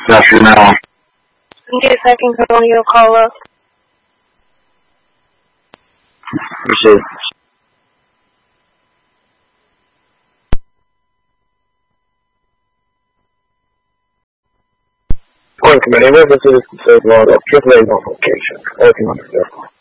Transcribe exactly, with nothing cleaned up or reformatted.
Yes, you know. Give a second, calling your call up. You see. Point committee, witnesses to save log of triple A location. Working on it.